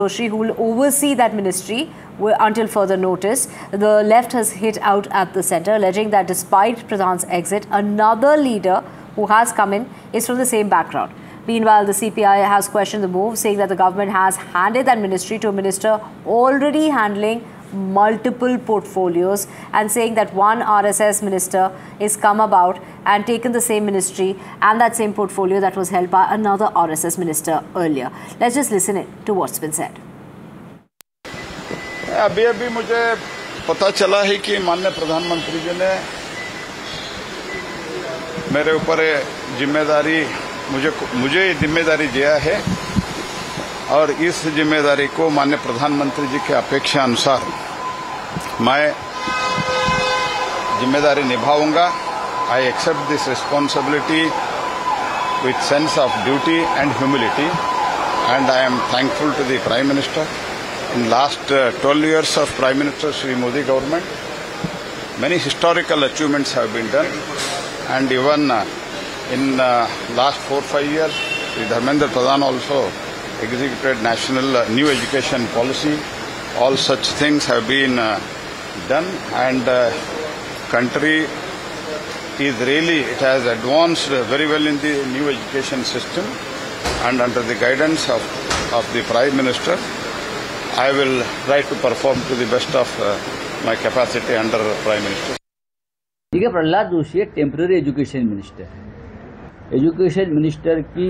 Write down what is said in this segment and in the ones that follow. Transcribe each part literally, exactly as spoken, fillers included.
Joshi, who will oversee that ministry until further notice. The left has hit out at the centre, alleging that despite Pradhan's exit, another leader who has come in is from the same background. Meanwhile, the C P I has questioned the move, saying that the government has handed that ministry to a minister already handling multiple portfolios, and saying that one R S S minister is come about and taken the same ministry and that same portfolio that was held by another R S S minister earlier. Let's just listen in to what's been said. अभी अभी मुझे पता चला है कि माननीय प्रधानमंत्री जी ने मेरे ऊपर जिम्मेदारी मुझे मुझे जिम्मेदारी दिया है और इस जिम्मेदारी को माननीय प्रधानमंत्री जी के अपेक्षा अनुसार मैं जिम्मेदारी निभाऊंगा. I accept this responsibility with sense of duty and humility and I am thankful to the prime minister. In last uh, twelve years of Prime Minister Shri Modi government, many historical achievements have been done, and even uh, in uh, last four five years, Shri Dharmendra Pradhan also executed national uh, new education policy. All such things have been uh, done, and uh, country is really, it has advanced very well in the new education system, and under the guidance of, of the Prime Minister, I will try to perform to the best of uh, my capacity under Prime Minister. ठीक है, प्रहलाद जोशी एक temporary education minister है. Education minister की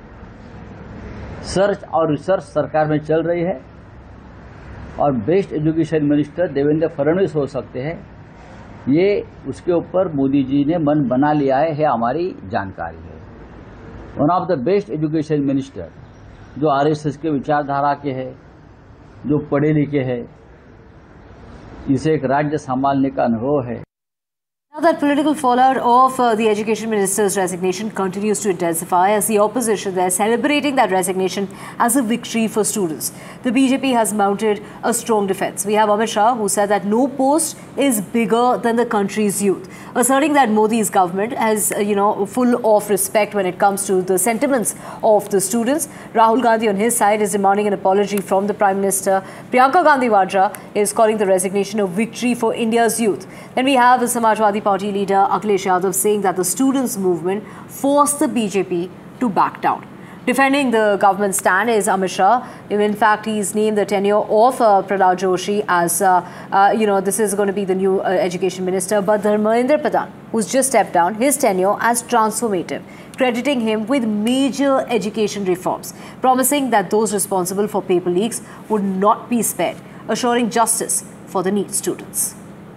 search और research सरकार में चल रही है और best education minister Devendra Fadnavis हो सकते हैं, ये उसके ऊपर मोदी जी ने मन बना लिया है, है हमारी जानकारी है. One of the best education minister जो आरएसएस के विचारधारा के है, जो पढ़े लिखे हैं, इसे एक राज्य संभालने का अनुभव है. Now that political fallout of uh, the Education Minister's resignation continues to intensify as the opposition there celebrating that resignation as a victory for students. The B J P has mounted a strong defence. We have Amit Shah, who said that no post is bigger than the country's youth, asserting that Modi's government has, uh, you know, full of respect when it comes to the sentiments of the students. Rahul Gandhi on his side is demanding an apology from the Prime Minister. Priyanka Gandhi Vadra is calling the resignation a victory for India's youth. Then we have the Samajwadi Party leader Akhilesh Yadav saying that the students' movement forced the B J P to back down. Defending the government stand is Amit Shah. In fact, he's named the tenure of uh, Pradhan Joshi as, uh, uh, you know, this is going to be the new uh, education minister. But Dharmendra Pradhan, who's just stepped down, his tenure as transformative, crediting him with major education reforms, promising that those responsible for paper leaks would not be spared, assuring justice for the NEET students.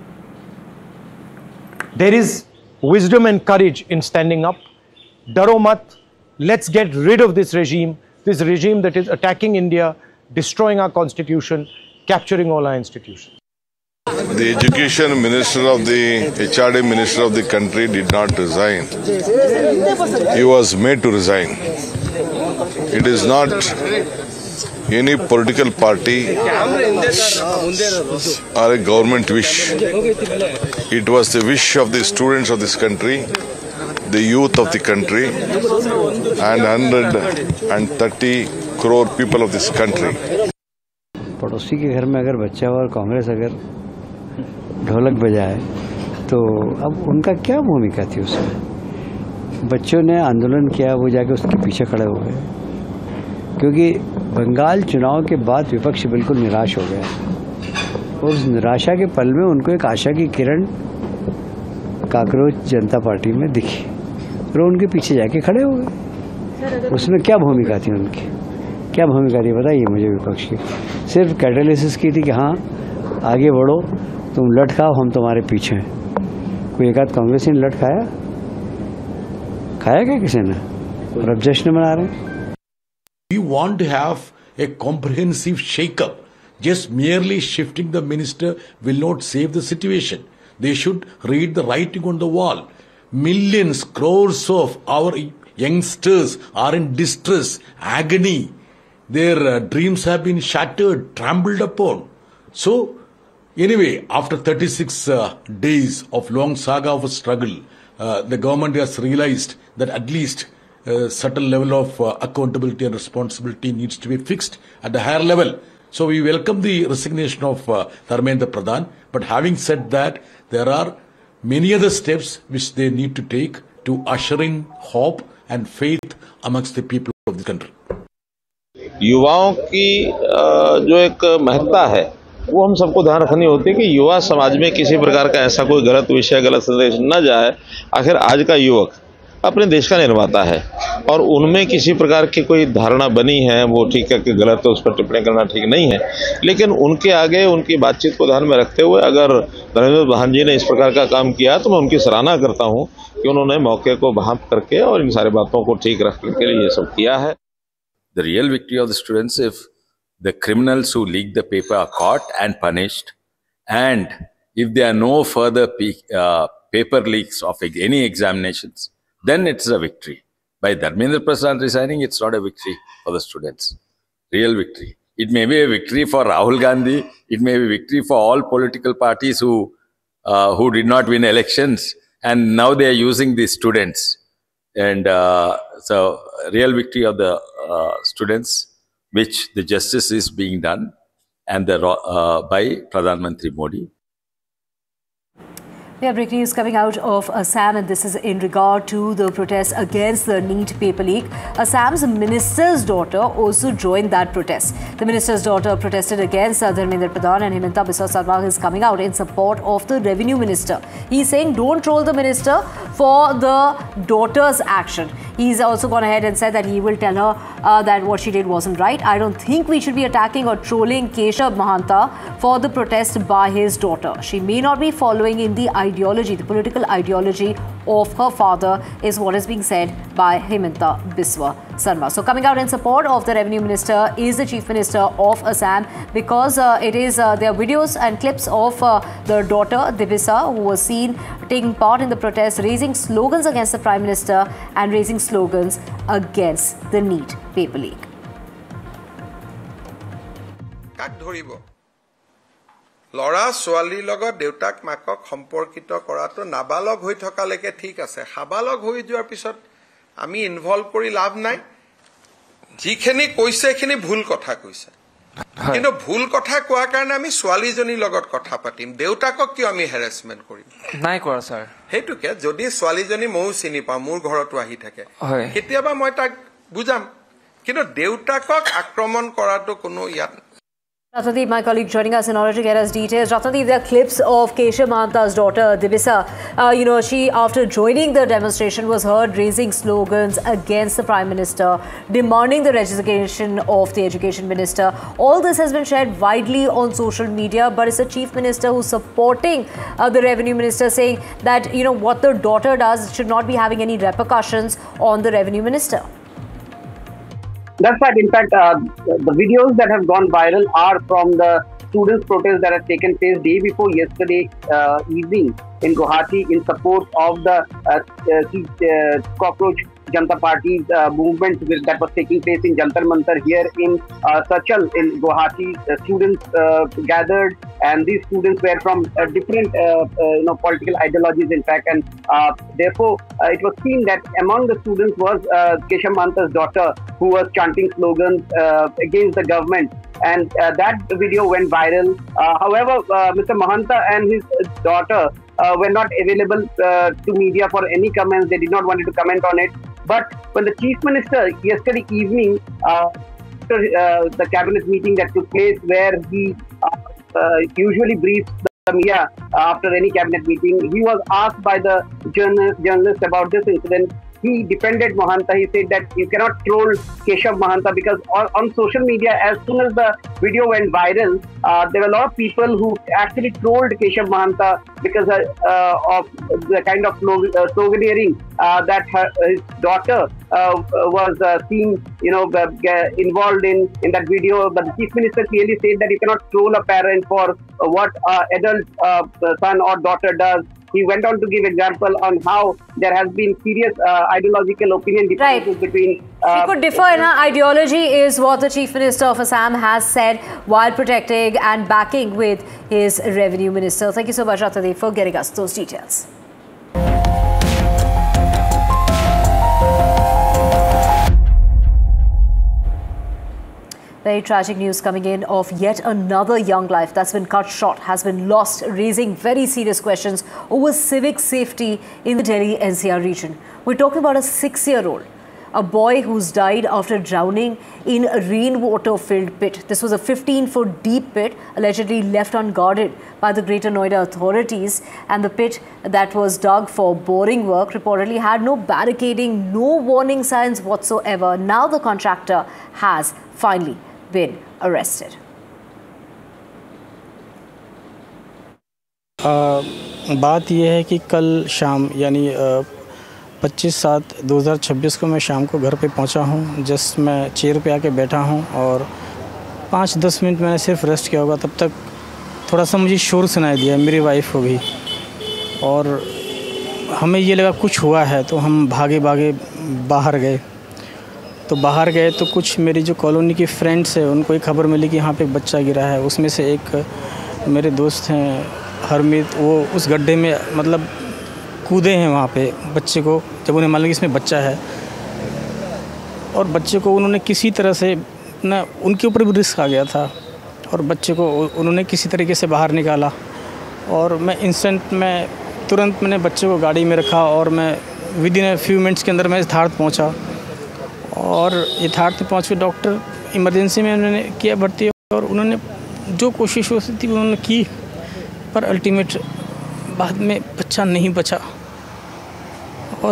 There is wisdom and courage in standing up. Daro mat. Let's get rid of this regime, this regime that is attacking India, destroying our constitution, capturing all our institutions. The education minister of the H R D minister of the country did not resign. He was made to resign. It is not any political party or a government wish. It was the wish of the students of this country, the youth of the country, and one hundred thirty crore people of this country. पड़ोसी के घर में अगर बच्चा और कांग्रेस अगर ढोलक बजाए तो अब उनका क्या भूमिका थी उसमें. बच्चों ने आंदोलन किया, वो जाके उसके पीछे खड़े हो गए, क्योंकि बंगाल चुनाव के बाद विपक्ष बिल्कुल निराश हो गया और उस निराशा के पल में उनको एक आशा की किरण काकरोच जनता पार्टी में दिखी और उनके पीछे जाके खड़े हो गए. उसमें क्या भूमिका थी उनकी, क्या भूमिका थी बताइए मुझे विपक्ष की. सिर्फ कैटालिसिस की थी कि हाँ आगे बढ़ो, तुम लट खाओ, हम तुम्हारे पीछे हैं. कोई एक आध कांग्रेसी ने लट खाया खाया क्या किसी ने, और अब जश्न मना रहे हैं. We want to have a comprehensive shake-up. Just merely shifting the minister will not save the situation. They should read the writing on the wall. Millions, crores of our youngsters are in distress, agony. Their uh, dreams have been shattered, trampled upon. So, anyway, after thirty-six uh, days of long saga of a struggle, uh, the government has realized that at least a certain level of uh, accountability and responsibility needs to be fixed at a higher level. So we welcome the resignation of uh, Dharmendra Pradhan. But having said that, there are many other steps which they need to take to usher in hope and faith amongst the people of the country. युवाओं की जो एक महत्ता है वो हम सबको ध्यान रखनी होती है कि युवा समाज में किसी प्रकार का ऐसा कोई गलत विषय गलत संदेश न जाए। आखिर आज का युवक अपने देश का निर्माता है और उनमें किसी प्रकार की कोई धारणा बनी है वो ठीक है कि गलत है, उस पर टिप्पणी करना ठीक नहीं है, लेकिन उनके आगे उनकी बातचीत को ध्यान में रखते हुए अगर धर्मेंद्र प्रधान जी ने इस प्रकार का काम किया तो मैं उनकी सराहना करता हूं कि उन्होंने मौके को भांप करके और इन सारी बातों को ठीक रखने के लिए ये सब किया है। The real victory of the students if the criminals who leaked the paper are caught and punished, and if there are no further uh, paper leaks of any examinations, then it's a victory. By Dharmendra Pradhan resigning, it's not a victory for the students. Real victory. It may be a victory for Rahul Gandhi. It may be a victory for all political parties who uh, who did not win elections, and now they are using these students. And uh, so, real victory of the uh, students, which the justice is being done, and the uh, by Pradhan Mantri Modi. We have breaking news coming out of Assam, and this is in regard to the protest against the NEET paper leak. Assam's minister's daughter also joined that protest. The minister's daughter protested against Dharmendra Pradhan, and Himanta Biswa Sarma is coming out in support of the revenue minister. He's saying don't troll the minister for the daughter's action. He's also gone ahead and said that he will tell her uh, that what she did wasn't right. I don't think we should be attacking or trolling Keshav Mahanta for the protest by his daughter. She may not be following in the ideology, the political ideology of her father, is what is being said by Himanta Biswa Sarma. So coming out in support of the revenue minister is the chief minister of Assam, because uh, it is uh, there are videos and clips of uh, the daughter Dibisa, who was seen taking part in the protest, raising slogans against the prime minister and raising slogans against the NEET paper leak. লৰা ছোৱালীৰ লগত দেউতাক মাকক সম্পৰ্কিত কৰাটো নাবালক হৈ থকালৈকে ঠিক আছে, হাবালক হৈ যোৱাৰ পিছত আমি ইনভলভ কৰি লাভ নাই। যিখিনি কৈছে সেইখিনি ভুল কথা কৈছে, কিন্তু ভুল কথা কোৱাৰ কাৰণে আমি ছোৱালীজনীৰ লগত কথা পাতিম, দেউতাকক কিয় আমি হেৰাসমেন্ট কৰিম? নাই কৰা স্যাৰ। হেতুকে যদি ছোৱালীজনী ময়ো চিনি পাওঁ, মোৰ ঘৰতো আহি থাকে, কেতিয়াবা মই তাক বুজাম, কিন্তু দেউতাকক আক্ৰমণ কৰাটো কোনো ইয়াত। Ratnadeep, my colleague, joining us in order to get us details. Ratnadeep, there are clips of Keshav Mahanta's daughter, Dibisa. Uh, you know, she, after joining the demonstration, was heard raising slogans against the Prime Minister, demanding the resignation of the Education Minister. All this has been shared widely on social media, but it's the Chief Minister who's supporting uh, the Revenue Minister, saying that, you know, what the daughter does should not be having any repercussions on the Revenue Minister. That's right. In fact, uh, the videos that have gone viral are from the students' protest that has taken place day before yesterday uh, evening in Guwahati in support of the uh, uh, cockroach Janata Party's uh, movement that was taking place in Jantar Mantar here in uh, Sachal in Guwahati. Uh, students uh, gathered, and these students were from uh, different uh, uh, you know, political ideologies, in fact, and uh, therefore uh, it was seen that among the students was uh, Keshav Mahanta's daughter, who was chanting slogans uh, against the government, and uh, that video went viral. Uh, however, uh, Mister Mahanta and his daughter uh, were not available uh, to media for any comments. They did not want to comment on it. But when the Chief Minister yesterday evening, uh, after uh, the cabinet meeting that took place, where he uh, uh, usually briefs the media after any cabinet meeting, he was asked by the journal journalist about this incident. He defended Mahanta. He said that you cannot troll Keshav Mahanta because on, on social media, as soon as the video went viral, uh, there were a lot of people who actually trolled Keshav Mahanta because uh, uh, of the kind of sloganeering uh, that her, his daughter uh, was uh, seen, you know, uh, involved in in that video. But the Chief Minister clearly said that you cannot troll a parent for uh, what uh, adult uh, son or daughter does. He went on to give example on how there has been serious uh, ideological opinion differences right. between... Uh, she could differ in her ideology is what the Chief Minister of Assam has said while protecting and backing with his Revenue Minister. Thank you so much, Ratnadeep, for getting us those details. Very tragic news coming in of yet another young life that's been cut short, has been lost, raising very serious questions over civic safety in the Delhi N C R region. We're talking about a six-year-old, a boy who's died after drowning in a rainwater-filled pit. This was a fifteen-foot deep pit, allegedly left unguarded by the Greater Noida authorities. And the pit that was dug for boring work reportedly had no barricading, no warning signs whatsoever. Now the contractor has finally been arrested. आ, बात यह है कि कल शाम यानी पच्चीस सात दो हज़ार छब्बीस को मैं शाम को घर पे पहुंचा हूं। जस्ट मैं चेयर पे आके बैठा हूं और पाँच दस मिनट मैंने सिर्फ रेस्ट किया होगा, तब तक थोड़ा सा मुझे शोर सुनाई दिया। मेरी वाइफ हो गई और हमें ये लगा कुछ हुआ है, तो हम भागे भागे बाहर गए। तो बाहर गए तो कुछ मेरी जो कॉलोनी की फ्रेंड्स है उनको एक खबर मिली कि यहाँ पे बच्चा गिरा है। उसमें से एक मेरे दोस्त हैं हरमीत, वो उस गड्ढे में मतलब कूदे हैं वहाँ पे बच्चे को, जब उन्हें मालूम कि इसमें बच्चा है। और बच्चे को उन्होंने किसी तरह से ना, उनके ऊपर भी रिस्क आ गया था और बच्चे को उन्होंने किसी तरीके से बाहर निकाला। और मैं इंस्टेंट में तुरंत मैंने बच्चे को गाड़ी में रखा और मैं with in a few minutes के अंदर मैं यथार्थ पहुँचा। और यथार्थ पहुँच के डॉक्टर इमरजेंसी में उन्होंने किया भर्ती और उन्होंने जो कोशिश हो सकती थी उन्होंने की, पर अल्टीमेट बाद में बच्चा नहीं बचा। और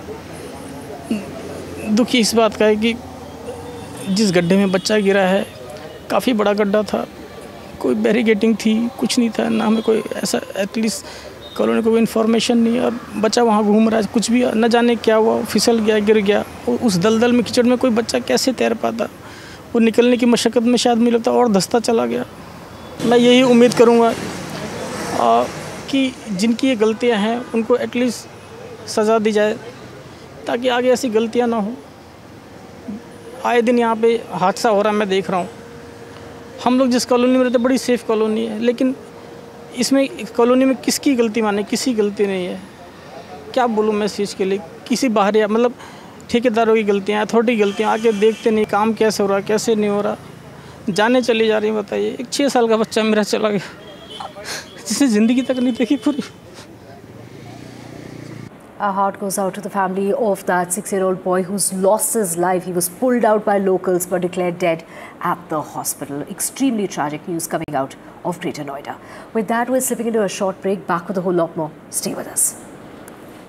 दुखी इस बात का है कि जिस गड्ढे में बच्चा गिरा है काफ़ी बड़ा गड्ढा था, कोई बैरिकेडिंग थी, कुछ नहीं था, ना हमें कोई ऐसा एटलीस्ट कॉलोनी को कोई इन्फॉर्मेशन नहीं है। और बच्चा वहाँ घूम रहा है, कुछ भी न जाने क्या हुआ, फिसल गया, गिर गया। उस दलदल में कीचड़ में कोई बच्चा कैसे तैर पाता, वो निकलने की मशक्क़त में शायद मिला था और धंसता चला गया। मैं यही उम्मीद करूँगा कि जिनकी ये गलतियाँ हैं उनको एटलीस्ट सज़ा दी जाए ताकि आगे ऐसी गलतियाँ ना हो। आए दिन यहाँ पे हादसा हो रहा है, मैं देख रहा हूँ। हम लोग जिस कॉलोनी में रहते बड़ी सेफ़ कॉलोनी है, लेकिन इसमें कॉलोनी में किसकी गलती माने, किसी गलती नहीं है। क्या बोलूँ मैं इस चीज़ के लिए, किसी बाहरी मतलब ठेकेदारों की गलतियाँ, अथॉरिटी की गलतियाँ, आके देखते नहीं काम कैसे हो रहा कैसे नहीं हो रहा, जाने चली जा रही। बताइए, एक छः साल का बच्चा मेरा चला गया जिसने ज़िंदगी तक नहीं देखी पूरी। Our heart goes out to the family of that six-year-old boy who's lost his life. He was pulled out by locals but declared dead at the hospital. Extremely tragic news coming out of Greater Noida. With that, we're slipping into a short break. Back with a whole lot more. Stay with us.